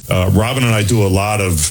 Robin and I do a lot of,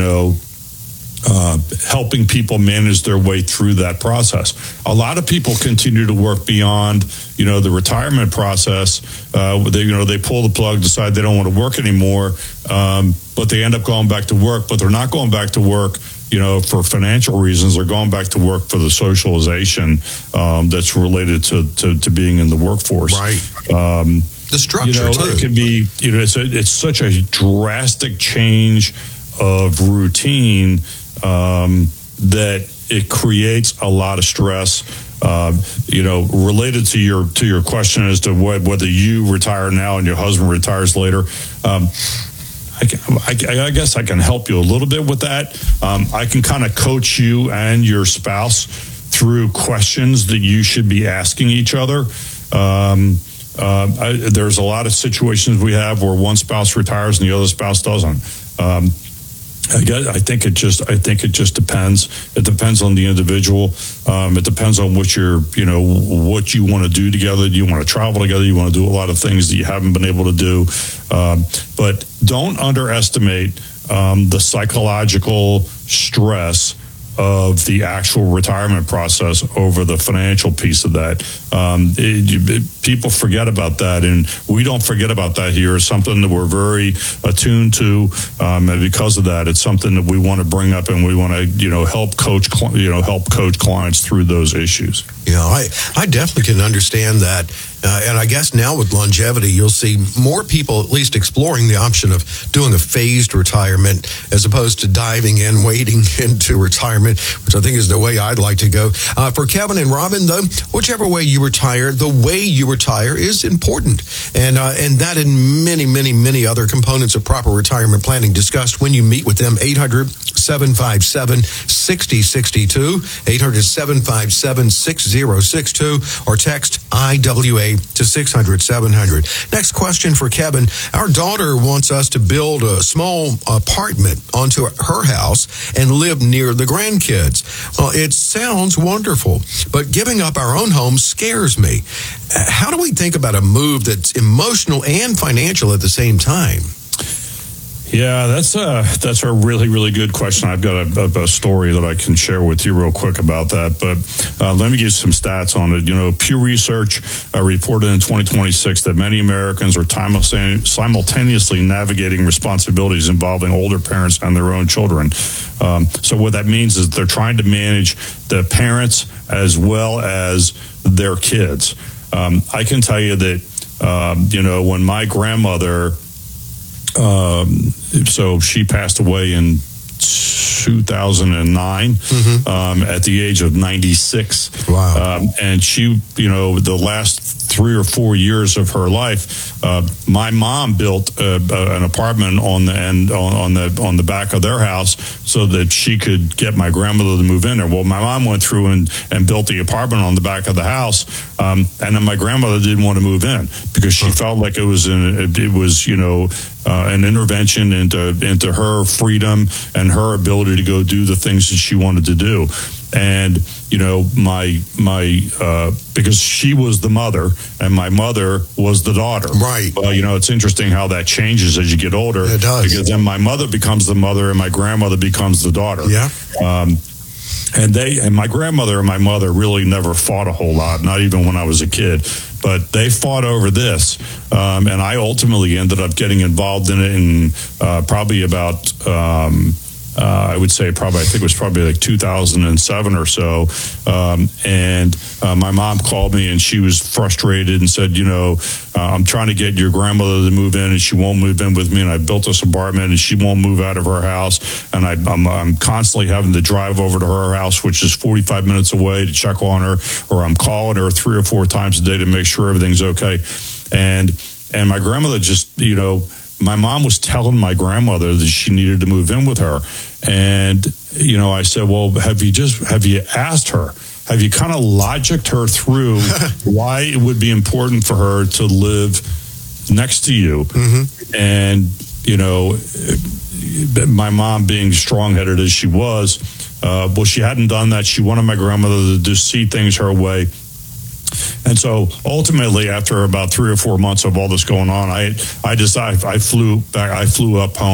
helping people manage their way through that process. A lot of people continue to work beyond, the retirement process. They pull the plug, decide they don't want to work anymore, but they end up going back to work. But they're not going back to work, for financial reasons. They're going back to work for the socialization that's related to being in the workforce. Right. The structure too. It can be, it's such a drastic change of routine that it creates a lot of stress. Related to your question as to whether you retire now and your husband retires later. I guess I can help you a little bit with that. I can kind of coach you and your spouse through questions that you should be asking each other. There's a lot of situations we have where one spouse retires and the other spouse doesn't. I think it just depends. It depends on the individual. It depends on what what you want to do together. Do you want to travel together? You want to do a lot of things that you haven't been able to do. But don't underestimate the psychological stress of the actual retirement process over the financial piece of that. People forget about that, and we don't forget about that here. It's something that we're very attuned to, and because of that, it's something that we want to bring up, and we want to help coach clients through those issues. I definitely can understand that. And I guess now with longevity, you'll see more people at least exploring the option of doing a phased retirement as opposed to diving in, wading into retirement, which I think is the way I'd like to go. For Kevin and Robin, though, whichever way you retire, the way you retire is important. And that and many, many, many other components of proper retirement planning discussed when you meet with them. 800-757-6062, 800-757-6062, or text IWA to 600-700. Next question for Kevin. Our daughter wants us to build a small apartment onto her house and live near the grandkids. Well, it sounds wonderful, but giving up our own home scares me. How do we think about a move that's emotional and financial at the same time? Yeah, that's a really, really good question. I've got a story that I can share with you real quick about that. But let me give you some stats on it. Pew Research reported in 2026 that many Americans are simultaneously navigating responsibilities involving older parents and their own children. So what that means is they're trying to manage the parents as well as their kids. I can tell you that, when my grandmother... so she passed away in 2009 at the age of 96. Wow. And she, the last 3 or 4 years of her life, my mom built an apartment on the back of their house so that she could get my grandmother to move in there. Well, my mom went through and built the apartment on the back of the house, and then my grandmother didn't want to move in because she felt like it was an intervention into her freedom and her ability to go do the things that she wanted to do. And because she was the mother and my mother was the daughter. Right. Well, it's interesting how that changes as you get older. It does. Because then my mother becomes the mother and my grandmother becomes the daughter. Yeah. And my grandmother and my mother really never fought a whole lot, not even when I was a kid. But they fought over this, and I ultimately ended up getting involved in it in probably about, I would say I think it was probably like 2007 or so. And my mom called me and she was frustrated and said, I'm trying to get your grandmother to move in and she won't move in with me. And I built this apartment and she won't move out of her house. And I'm constantly having to drive over to her house, which is 45 minutes away, to check on her, or I'm calling her 3 or 4 times a day to make sure everything's okay. And my grandmother just, my mom was telling my grandmother that she needed to move in with her. And, I said, well, have you asked her? Have you kind of logicked her through why it would be important for her to live next to you? Mm-hmm. And, my mom being strong-headed as she was, she hadn't done that. She wanted my grandmother to just see things her way. And so ultimately, after about 3 or 4 months of all this going on, I decided I flew up home.